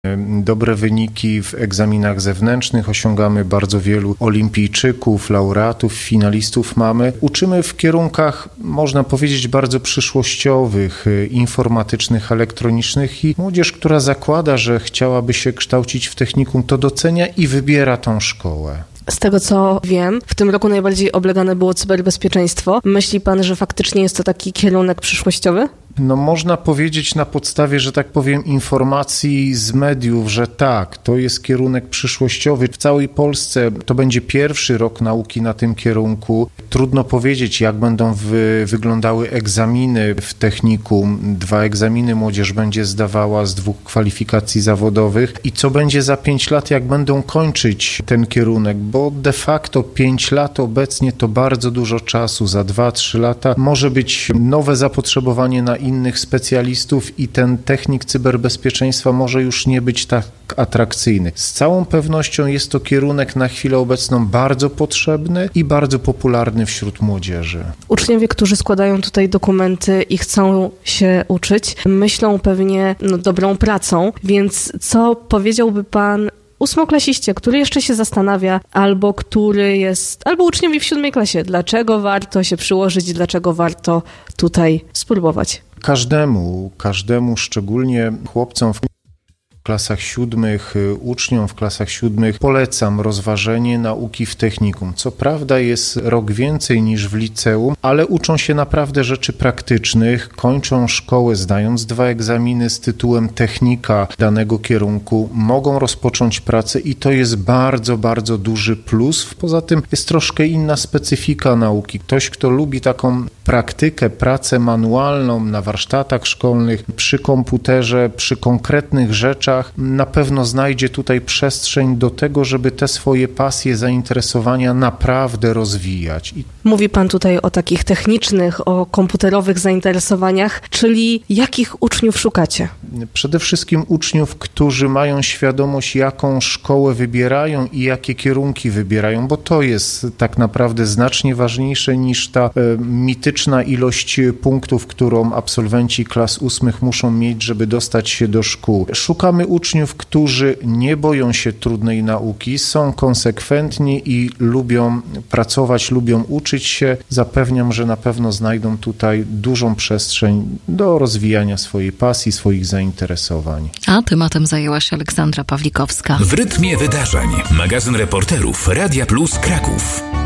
dobre wyniki w egzaminach zewnętrznych, osiągamy bardzo wielu olimpijczyków, laureatów, finalistów mamy. Uczymy w kierunkach, można powiedzieć, bardzo przyszłościowych, informatycznych, elektronicznych i młodzież, która zakłada, że chciałaby się kształcić w technikum, to docenia i wybiera tą szkołę. Z tego co wiem, w tym roku najbardziej oblegane było cyberbezpieczeństwo. Myśli pan, że faktycznie jest to taki kierunek przyszłościowy? No można powiedzieć na podstawie, że tak powiem, informacji z mediów, że tak, to jest kierunek przyszłościowy. W całej Polsce to będzie pierwszy rok nauki na tym kierunku. Trudno powiedzieć, jak będą wyglądały egzaminy w technikum. 2 egzaminy młodzież będzie zdawała z 2 kwalifikacji zawodowych. I co będzie za 5 lat, jak będą kończyć ten kierunek, bo de facto 5 lat obecnie to bardzo dużo czasu. Za 2-3 lata może być nowe zapotrzebowanie na innych specjalistów i ten technik cyberbezpieczeństwa może już nie być tak atrakcyjny. Z całą pewnością jest to kierunek na chwilę obecną bardzo potrzebny i bardzo popularny wśród młodzieży. Uczniowie, którzy składają tutaj dokumenty i chcą się uczyć, myślą pewnie dobrą pracą, więc co powiedziałby pan ósmoklasiście, który jeszcze się zastanawia, albo uczniowi w 7. klasie, dlaczego warto się przyłożyć, dlaczego warto tutaj spróbować? Każdemu, szczególnie chłopcom w klasach 7, uczniom w klasach 7 polecam rozważenie nauki w technikum. Co prawda jest rok więcej niż w liceum, ale uczą się naprawdę rzeczy praktycznych, kończą szkołę zdając 2 egzaminy z tytułem technika danego kierunku, mogą rozpocząć pracę i to jest bardzo, bardzo duży plus. Poza tym jest troszkę inna specyfika nauki. Ktoś, kto lubi taką praktykę, pracę manualną na warsztatach szkolnych, przy komputerze, przy konkretnych rzeczach, na pewno znajdzie tutaj przestrzeń do tego, żeby te swoje pasje, zainteresowania naprawdę rozwijać. Mówi pan tutaj o takich technicznych, o komputerowych zainteresowaniach, czyli jakich uczniów szukacie? Przede wszystkim uczniów, którzy mają świadomość, jaką szkołę wybierają i jakie kierunki wybierają, bo to jest tak naprawdę znacznie ważniejsze niż ta mityczna ilość punktów, którą absolwenci klas 8 muszą mieć, żeby dostać się do szkół. Szukamy uczniów, którzy nie boją się trudnej nauki, są konsekwentni i lubią pracować, lubią uczyć się. Zapewniam, że na pewno znajdą tutaj dużą przestrzeń do rozwijania swojej pasji, swoich zainteresowań. A tematem zajęła się Aleksandra Pawlikowska. W rytmie wydarzeń. Magazyn reporterów Radia Plus Kraków.